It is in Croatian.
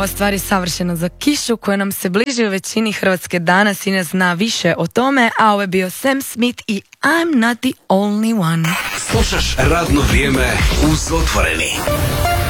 ova stvar je savršena za kišu koja nam se bliži u većini Hrvatske danas i ne zna više o tome, a ovo je bio Sam Smith i I'm not the only one. Slušaš Radno vrijeme uz Otvoreni.